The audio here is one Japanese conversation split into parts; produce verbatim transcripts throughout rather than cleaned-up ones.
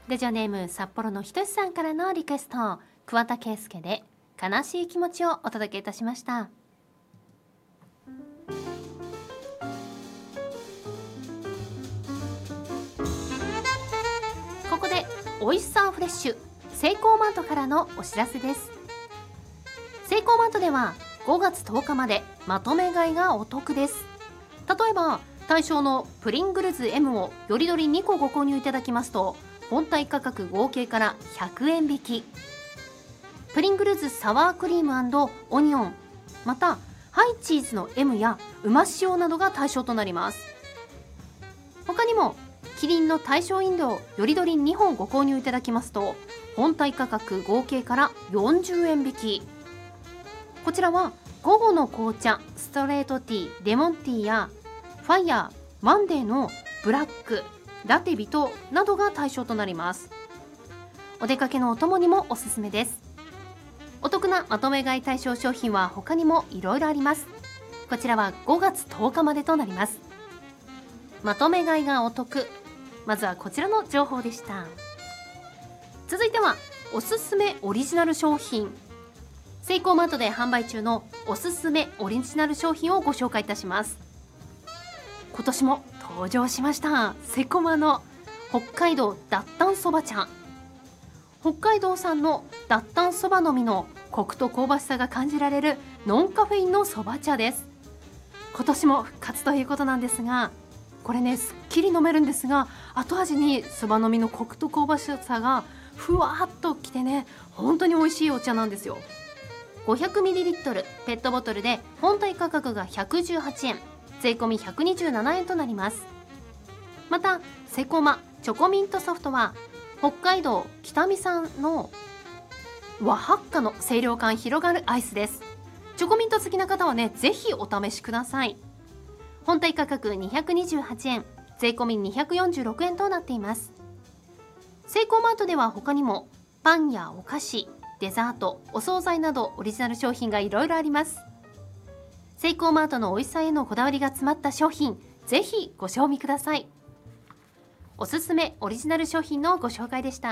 ラジオネーム札幌のひとしさんからのリクエスト、桑田佳祐で悲しい気持ちをお届けいたしました。ここでオイスターフレッシュセイコーマートからのお知らせです。セイコーマートではごがつとおかまでまとめ買いがお得です。例えば対象のプリングルズ エム をよりどりにこご購入いただきますと、本体価格合計からひゃくえん引き。プリングルズサワークリーム&オニオン、またハイチーズの エム やうま塩などが対象となります。他にもキリンの対象飲料よりどりにほんご購入いただきますと、本体価格合計からよんじゅうえん引き。こちらは午後の紅茶ストレートティー、レモンティーやファイヤー、マンデーのブラック、ラテビトなどが対象となります。お出かけのお供にもおすすめです。お得なまとめ買い対象商品は他にもいろいろあります。こちらはごがつとおかまでとなります。まとめ買いがお得、まずはこちらの情報でした。続いてはおすすめオリジナル商品。セイコーマートで販売中のおすすめオリジナル商品をご紹介いたします。今年も登場しましたセコマの北海道脱炭そば茶。北海道産の脱炭そばの実のコクと香ばしさが感じられるノンカフェインのそば茶です。今年も復活ということなんですが、これねすっきり飲めるんですが、後味にそばの実のコクと香ばしさがふわっときてね、本当に美味しいお茶なんですよ。 ごひゃくミリリットル ペットボトルで本体価格がひゃくじゅうはちえん、税込みひゃくにじゅうななえんとなります。またセコマチョコミントソフトは北海道北見産の和ハッカの清涼感広がるアイスです。チョコミント好きな方はねぜひお試しください。本体価格にひゃくにじゅうはちえん、税込みにひゃくよんじゅうろくえんとなっています。セイコーマートでは他にもパンやお菓子、デザート、お惣菜などオリジナル商品がいろいろあります。セイコーマートの美味しさへのこだわりが詰まった商品、ぜひご賞味ください。おすすめオリジナル商品のご紹介でした。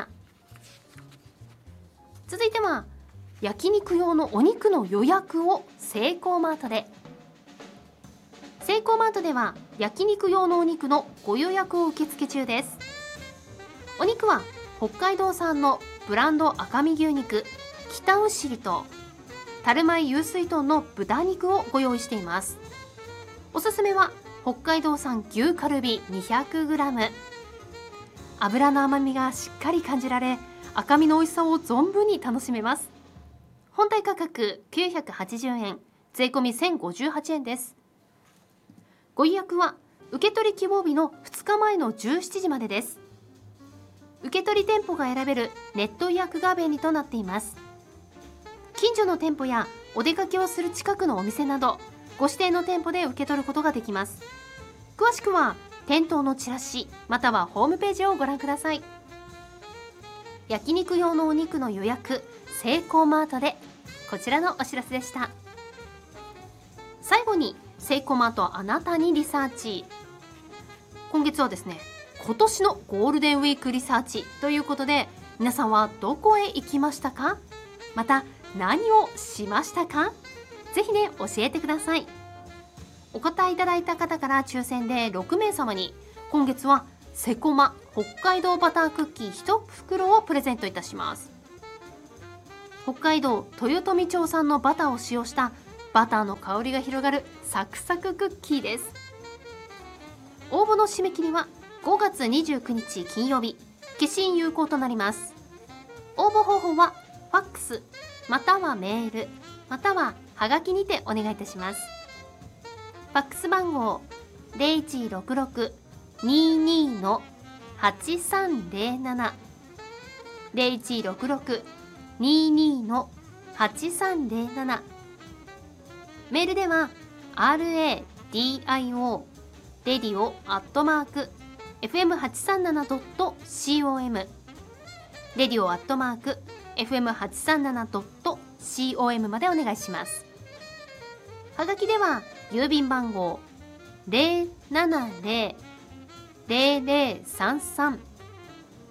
続いては焼肉用のお肉の予約をセイコーマートで。セイコーマートでは焼肉用のお肉のご予約を受付中です。お肉は北海道産のブランド赤身牛肉北牛里と樽米湧水豚の豚肉をご用意しています。おすすめは北海道産牛カルビ にひゃくグラム。 脂の甘みがしっかり感じられ、赤身の美味しさを存分に楽しめます。本体価格きゅうひゃくはちじゅうえん、税込みせんごじゅうはちえんです。ご予約は受け取り希望日のふつかまえのじゅうしちじまでです。受け取り店舗が選べるネット予約が便利となっています。近所の店舗やお出かけをする近くのお店などご指定の店舗で受け取ることができます。詳しくは店頭のチラシまたはホームページをご覧ください。焼肉用のお肉の予約セイコーマートで、こちらのお知らせでした。最後にセイコーマートあなたにリサーチ。今月はですね今年のゴールデンウィークリサーチということで、皆さんはどこへ行きましたか、また何をしましたか、ぜひね教えてください。お答えいただいた方から抽選でろくめいさまに今月はセコマ北海道バタークッキーいちふくろをプレゼントいたします。北海道豊富町産のバターを使用したバターの香りが広がるサクサククッキーです。応募の締め切りはごがつにじゅうくにち金曜日、消印有効となります。応募方法はファックスまたはメールまたははがきにてお願いいたします。ファックス番号 ゼロいちろくろく にーにー のはちさんゼロなな ゼロいちろくろく にーにー のはちさんゼロなな。メールでは アールエーディーアイオー レディオアットマーク エフエムはちさんななドットコム レディオアットマーク エフエムはちさんななドットコム までお願いします。はがきでは郵便番号 ゼロななゼロ ゼロゼロさんさん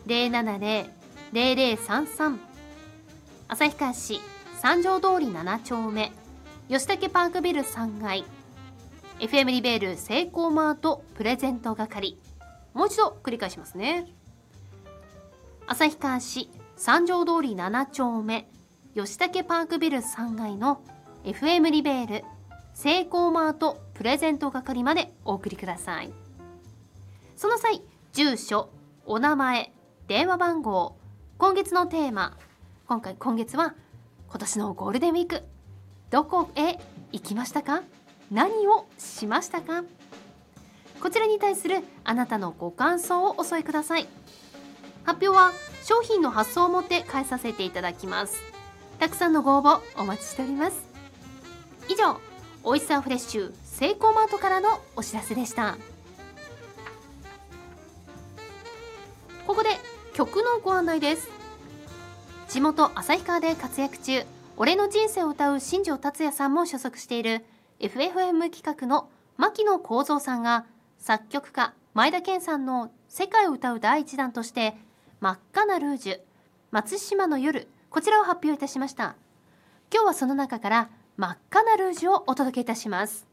ゼロななゼロ ゼロゼロさんさん、旭川市三条通りなな丁目吉武パークビルさんがい エフエム リベールセイコーマートプレゼント係。もう一度繰り返しますね。旭川市三条通りなな丁目吉武パークビルさんがいの エフエム リベールセイコーマートプレゼント係までお送りください。その際、住所、お名前、電話番号、今月のテーマ、今回今月は今年のゴールデンウィークどこへ行きましたか、何をしましたか、こちらに対するあなたのご感想をお添えください。発表は商品の発送をもって返させていただきます。たくさんのご応募お待ちしております。以上、おいしさフレッシュセイコーマートからのお知らせでした。ここで曲のご案内です。地元旭川で活躍中、俺の人生を歌う新庄達也さんも所属している エフエフエム 企画の牧野幸三さんが作曲家前田健さんの世界を歌う第一弾として真っ赤なルージュ、松島の夜、こちらを発表いたしました。今日はその中から真っ赤なルージュをお届けいたします。